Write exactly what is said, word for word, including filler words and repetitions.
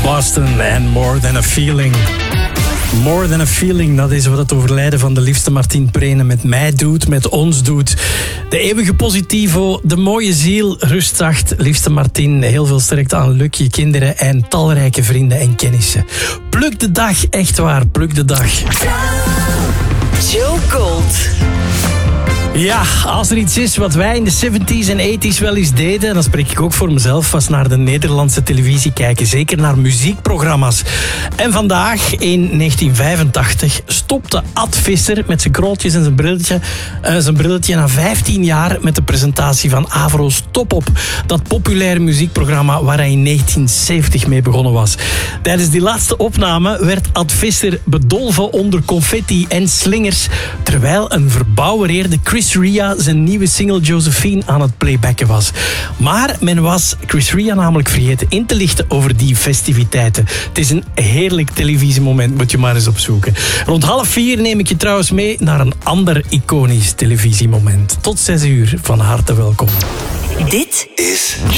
Boston en More Than a Feeling. More Than a Feeling, dat is wat het overlijden van de liefste Martien Prene met mij doet, met ons doet. De eeuwige positivo, de mooie ziel, rust zacht. Liefste Martien, heel veel sterkte aan Luc, je kinderen en talrijke vrienden en kennissen. Pluk de dag, echt waar, pluk de dag. Joe Gold. Ja, als er iets is wat wij in de zeventig's en tachtig's wel eens deden, en dan spreek ik ook voor mezelf, was naar de Nederlandse televisie kijken. Zeker naar muziekprogramma's. En vandaag, in negentien vijfentachtig, stopte Ad Visser met zijn krulletjes en zijn brilletje, uh, zijn brilletje na vijftien jaar met de presentatie van Avro's Top Op. Dat populaire muziekprogramma waar hij in negentien zeventig mee begonnen was. Tijdens die laatste opname werd Ad Visser bedolven onder confetti en slingers, terwijl een verbouwereerde Chris Ria zijn nieuwe single Josephine aan het playbacken was. Maar men was Chris Ria namelijk vergeten in te lichten over die festiviteiten. Het is een heerlijk televisiemoment, moet je maar eens opzoeken. Rond half vier neem ik je trouwens mee naar een ander iconisch televisiemoment. Tot zes uur, van harte welkom. Dit is